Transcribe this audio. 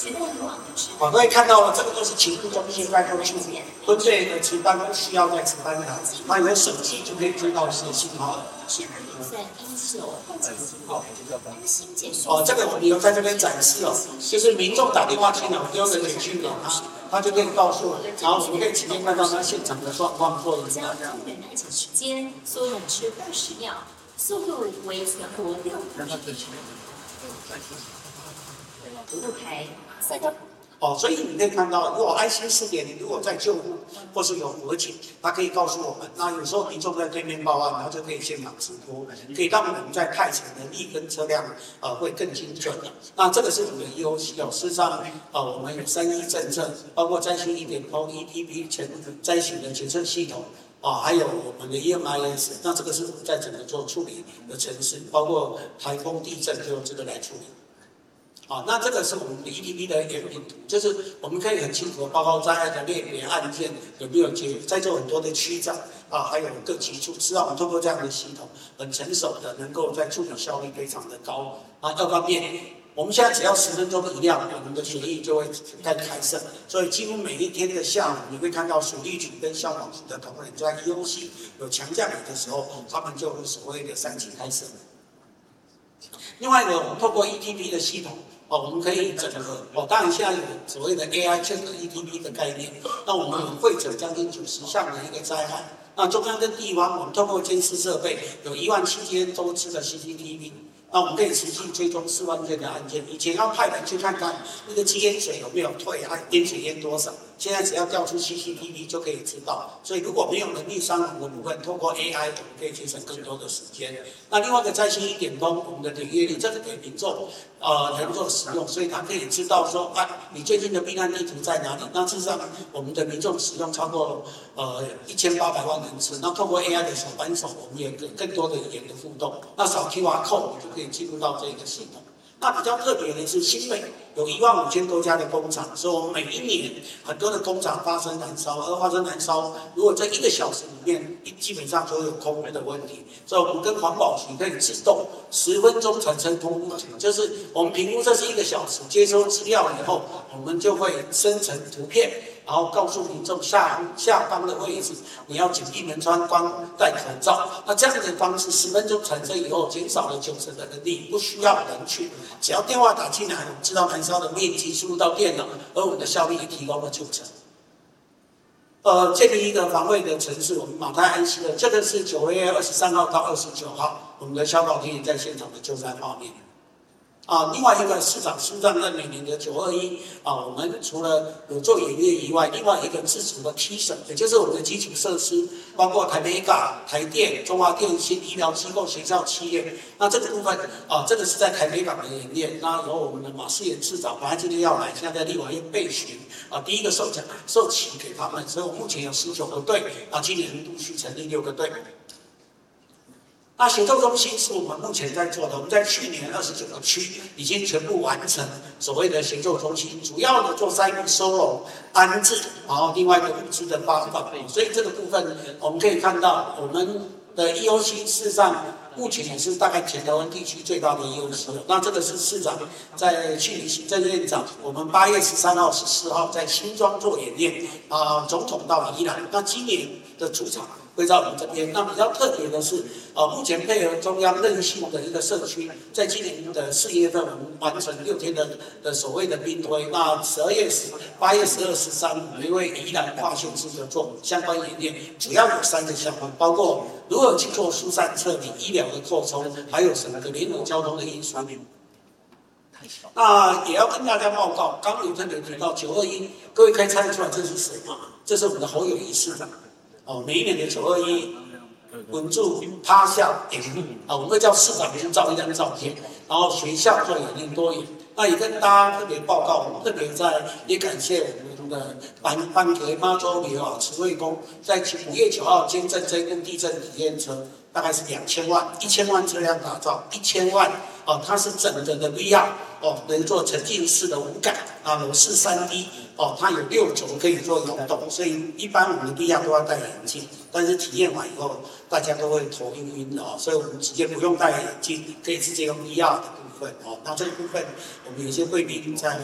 各位看到了，这个都是情绪中心在做处理，分类的值班不需要再值班了，那有手机就可以知道是信号。这个我们有在这边展示哦，就是民众打电话进来，我丢个简讯给他就可以告诉我，然后我们可以直接看到他现场的状况做引导。 时间缩短至20秒，速度为全国6。服务台3个。 所以你可以看到，如果 IC 4.0如果在救护或是有火警，它可以告诉我们。那有时候民众在对面报案，它就可以现场直播，可以让我们在派遣能力跟车辆会更精准的。那这个是我们的 EOC 哦，事实上我们有3E 政策，包括灾星1.0 ETP 灾型的检测系统。还有我们的 EMIS， 那这个是我们在整个做处理的程式，包括台风、地震就用这个来处理。那这个是我们的 ETP 的演变图，就是我们可以很清楚的报告灾害的类别案件有没有在做很多的区长还有各级处，是让我们通过这样的系统很成熟的，能够在处理效率非常的高。二方面，我们现在只要10分钟一辆，我们的血液就会开设，所以几乎每一天的下午，你会看到水利局跟消防局的同仁在 EOC 有强降雨的时候，他们就会所谓的3级开设。另外一个，我们透过 ETP 的系统。我们可以整合当然现在有所谓的 AI 整合 ETP 的概念，那我们有汇整将近90项的一个灾害，那中央跟地方，我们透过监视设备有17000多支的 CCTV。那我们可以实际追踪4万件的案件。以前要派人去看看那个积淹水有没有退，淹水淹多少，现在只要调出 CCTV 就可以知道。所以如果没有人力伤亡的部分，透过 AI 我们可以节省更多的时间。那另外一个灾星1.0，我们的点阅率，这是给民众能够使用，所以他可以知道说你最近的避难地图在哪里。那事实上我们的民众使用超过1800万人次，那透过 AI 的小帮手，我们也更多的语言的互动。那扫 QR code 我们就可以进入到这个系统。那比较特别的是，新北有15000多家的工厂，所以我们每一年很多的工厂发生燃烧，而发生燃烧，如果在1个小时里面，基本上就会有空污的问题。所以我们跟环保局可以自动10分钟产生空污，就是我们评估这是1个小时，接收资料以后，我们就会生成图片。然后告诉民众下方的位置，你要紧闭门窗、戴口罩。那这样的方式10分钟产生以后，减少了90%的人力，不需要人去，只要电话打进来，我们知道燃烧的面积输入到电脑，而我们的效率也提高了90%。建立一个防卫的程式，我们马太安息的，这个是9月23号到29号，我们的消防队员在现场的救灾画面。另外一个市长苏让任每年的921我们除了有做演练以外，另外一个自主的提升，也就是我们的基础设施，包括台北港、台电、中华电信、医疗机构、学校、企业。那这个部分这个是在台北港的演练。那由我们的马世炎市长，本来今天要来，现在在立法院备询第一个授旗给他们，所以我目前有19个队今年陆续成立6个队。那行政中心是我们目前在做的，我们在去年29个区已经全部完成所谓的行政中心，主要的做3个收容、安置，然后另外一个物资的发放。所以这个部分我们可以看到，我们的 EOC 事实上目前也是大概全台湾地区最大的 EOC。那这个是市长在去年行政院长，我们8月13号、14号在新庄做演练，总统到宜兰。那今年的主场会在我们这边。那比较特别的是，目前配合中央韧性的一个社区，在今年的4月份，我们完成6天的所谓的兵推。那8月12、13，我们会宜兰跨县市的做相关演练，主要有3个项目，包括如何去做疏散撤离、医疗的扩充，还有什么的联合交通的因素。那也要跟大家报告，刚刚有特别提到921，各位可以猜得出来这是谁吗？这是我们的侯友宜市长。每一年的921，稳住趴下演练我们会叫市长先照一张照片，然后学校做演练多演。那也跟大家特别报告，我们特别也感谢我们的班给妈祖庙慈惠宫，在5月9号捐赠这跟地震体验车，大概是2000万，1000万车辆打造，1000万它是整个的 VR 能做沉浸式的无感我是3D 它有6轴可以做摇动，所以一般我们的 VR 都要戴眼镜，但是体验完以后大家都会头晕所以我们直接不用戴眼镜，可以直接用 VR 的部分那这个部分我们有些贵宾在